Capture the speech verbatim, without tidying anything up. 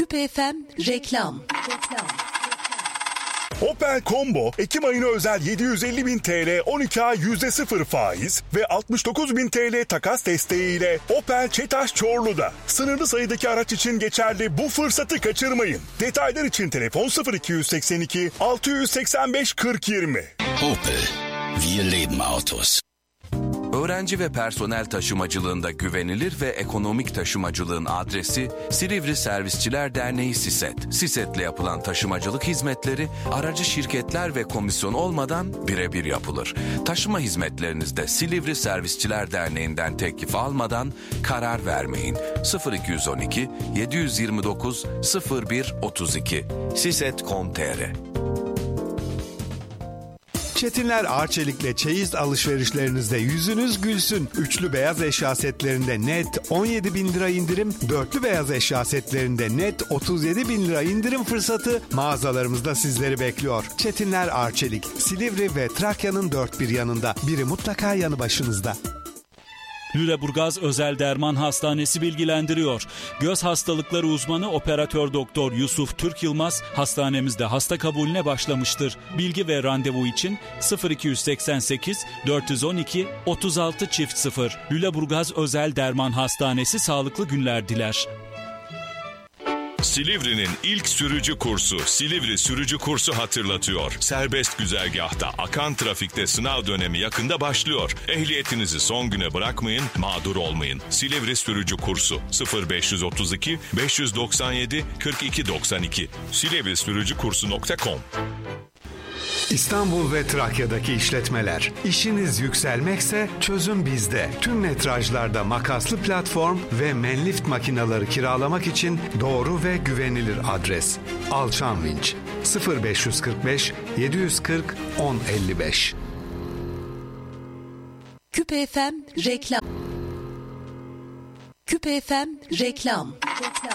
Küpe F M reklam. Opel Combo Ekim ayına özel yedi yüz elli bin T L on iki ay yüzde sıfır faiz ve altmış dokuz bin T L takas desteğiyle Opel Çetaş Çorlu'da. Sınırlı sayıdaki araç için geçerli, bu fırsatı kaçırmayın. Detaylar için telefon sıfır iki seksen iki altı seksen beş kırk yirmi. Opel, wir leben Autos. Öğrenci ve personel taşımacılığında güvenilir ve ekonomik taşımacılığın adresi Silivri Servisçiler Derneği SİSET. SİSET'le yapılan taşımacılık hizmetleri aracı şirketler ve komisyon olmadan birebir yapılır. Taşıma hizmetlerinizde Silivri Servisçiler Derneği'nden teklif almadan karar vermeyin. sıfır iki on iki yedi yirmi dokuz sıfır bir otuz iki siset nokta com nokta tr. Çetinler Arçelik'le çeyiz alışverişlerinizde yüzünüz gülsün. Üçlü beyaz eşya setlerinde net on yedi bin lira indirim, dörtlü beyaz eşya setlerinde net otuz yedi bin lira indirim fırsatı mağazalarımızda sizleri bekliyor. Çetinler Arçelik, Silivri ve Trakya'nın dört bir yanında. Biri mutlaka yanı başınızda. Lüleburgaz Özel Derman Hastanesi bilgilendiriyor. Göz hastalıkları uzmanı operatör doktor Yusuf Türk Yılmaz hastanemizde hasta kabulüne başlamıştır. Bilgi ve randevu için sıfır iki seksen sekiz dört on iki otuz altı çift sıfır. Lüleburgaz Özel Derman Hastanesi sağlıklı günler diler. Silivri'nin ilk sürücü kursu Silivri Sürücü Kursu hatırlatıyor. Serbest güzergahta akan trafikte sınav dönemi yakında başlıyor. Ehliyetinizi son güne bırakmayın, mağdur olmayın. Silivri Sürücü Kursu sıfır beş otuz iki beş doksan yedi kırk iki doksan iki silivri sürücü kursu nokta com. İstanbul ve Trakya'daki işletmeler. İşiniz yükselmekse çözüm bizde. Tüm metrajlarda makaslı platform ve menlift makineleri kiralamak için doğru ve güvenilir adres. Alçan Vinç sıfır beş kırk beş yedi yüz kırk on elli beş. Küpe F M reklam. Küpe F M reklam.